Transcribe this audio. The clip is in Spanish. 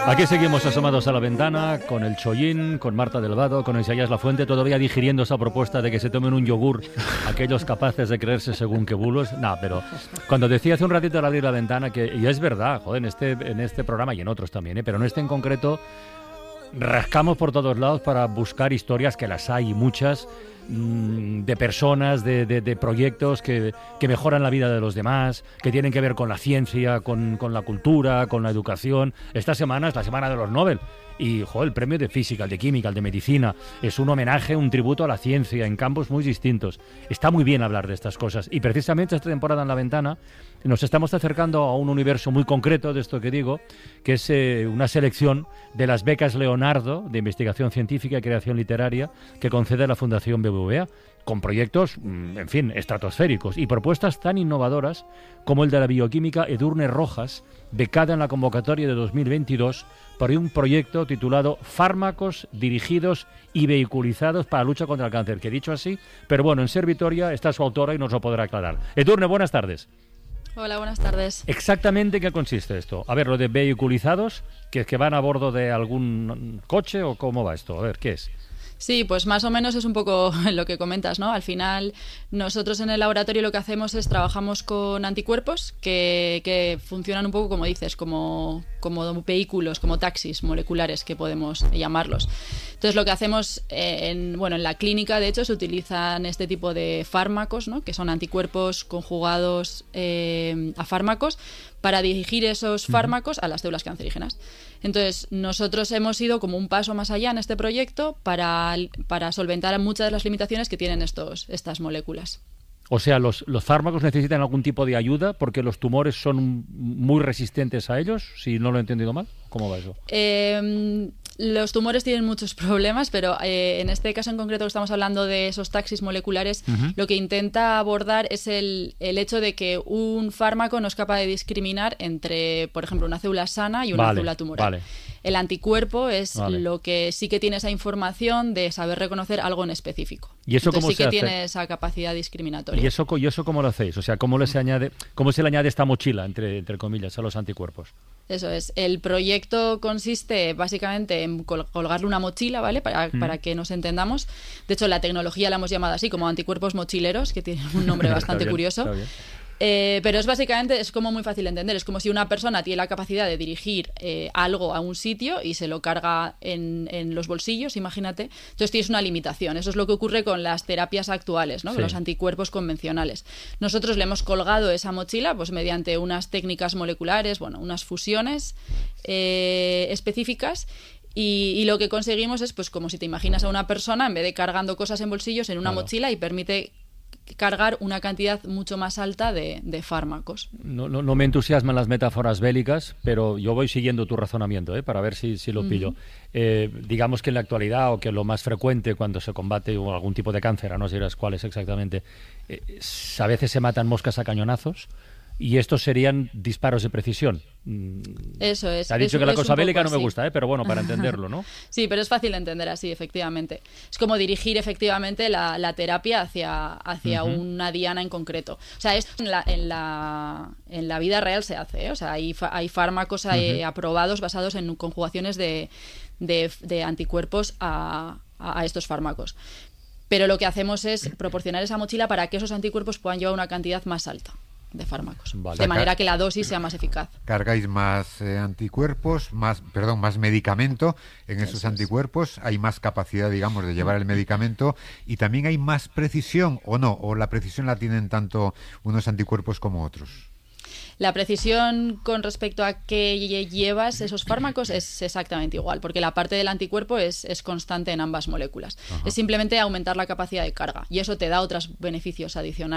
Aquí seguimos asomados a la ventana con el Chollín, con Marta Delvado, con Isaías Lafuente, todavía digiriendo esa propuesta de que se tomen un yogur aquellos capaces de creerse según qué bulos. No, pero cuando decía hace un ratito al abrir la ventana que, y es verdad, joder, en este programa y en otros también, pero en este en concreto rascamos por todos lados para buscar historias, que las hay muchas, de personas, de proyectos que mejoran la vida de los demás, que tienen que ver con la ciencia, con la cultura, con la educación. Esta semana es la semana de los Nobel y el premio de física, el de química, el de medicina es un homenaje, un tributo a la ciencia en campos muy distintos. Está muy bien hablar de estas cosas y precisamente esta temporada en La Ventana nos estamos acercando a un universo muy concreto de esto que digo, que es una selección de las becas Leonardo de investigación científica y creación literaria que concede la Fundación BBVA, con proyectos, en fin, estratosféricos y propuestas tan innovadoras como el de la bioquímica Edurne Rojas, becada en la convocatoria de 2022 por un proyecto titulado Fármacos dirigidos y vehiculizados para la lucha contra el cáncer, que dicho así, pero bueno, en Ser Vitoria está su autora y nos lo podrá aclarar. Edurne, buenas tardes. Hola, buenas tardes. ¿Exactamente qué consiste esto? A ver, lo de vehiculizados, que van a bordo de algún coche o cómo va esto, a ver, ¿qué es? Sí, pues más o menos es un poco lo que comentas, ¿no? Al final, nosotros en el laboratorio lo que hacemos es trabajamos con anticuerpos que funcionan un poco, como dices, como vehículos, como taxis moleculares, que podemos llamarlos. Entonces, lo que hacemos en la clínica, de hecho, se utilizan este tipo de fármacos, ¿no? Que son anticuerpos conjugados a fármacos para dirigir esos fármacos a las células cancerígenas. Entonces, nosotros hemos ido como un paso más allá en este proyecto para solventar muchas de las limitaciones que tienen estas moléculas. O sea, ¿los fármacos necesitan algún tipo de ayuda porque los tumores son muy resistentes a ellos? Si no lo he entendido mal, ¿cómo va eso? Los tumores tienen muchos problemas, pero en este caso en concreto que estamos hablando de esos taxis moleculares, lo que intenta abordar es el hecho de que un fármaco no es capaz de discriminar entre, por ejemplo, una célula sana y una célula tumoral. Vale. El anticuerpo es lo que sí que tiene esa información de saber reconocer algo en específico. ¿Y eso cómo sí se que hace? Tiene esa capacidad discriminatoria. ¿Y eso cómo lo hacéis? O sea, ¿cómo se le añade esta mochila, entre comillas, a los anticuerpos? Eso es. El proyecto consiste básicamente en colgarle una mochila, ¿vale? Para que nos entendamos. De hecho, la tecnología la hemos llamado así, como anticuerpos mochileros, que tiene un nombre bastante curioso. Está bien. Pero es como muy fácil de entender. Es como si una persona tiene la capacidad de dirigir algo a un sitio y se lo carga en los bolsillos, imagínate. Entonces tienes una limitación. Eso es lo que ocurre con las terapias actuales, ¿no? Sí. Con los anticuerpos convencionales. Nosotros le hemos colgado esa mochila pues mediante unas técnicas moleculares, unas fusiones específicas. Y lo que conseguimos es, pues como si te imaginas a una persona, en vez de cargando cosas en bolsillos, en una mochila, y permite cargar una cantidad mucho más alta de fármacos. No me entusiasman las metáforas bélicas, pero yo voy siguiendo tu razonamiento, para ver si lo pillo. Digamos que en la actualidad, o que lo más frecuente cuando se combate algún tipo de cáncer, no sé cuál es exactamente, a veces se matan moscas a cañonazos, y estos serían disparos de precisión. Eso es. Te ha dicho que la cosa bélica no me gusta, pero bueno, para entenderlo, ¿no? Sí, pero es fácil de entender así, efectivamente. Es como dirigir efectivamente la terapia hacia una diana en concreto. O sea, esto en la vida real se hace, O sea, hay fármacos aprobados basados en conjugaciones de anticuerpos a estos fármacos. Pero lo que hacemos es proporcionar esa mochila para que esos anticuerpos puedan llevar una cantidad más alta de fármacos, de manera que la dosis sea más eficaz. Cargáis más anticuerpos, más medicamento en esos anticuerpos, hay más capacidad, digamos, de llevar el medicamento, y también hay más precisión, ¿o no? ¿O la precisión la tienen tanto unos anticuerpos como otros? La precisión con respecto a qué llevas esos fármacos es exactamente igual, porque la parte del anticuerpo es constante en ambas moléculas. Es simplemente aumentar la capacidad de carga, y eso te da otros beneficios adicionales.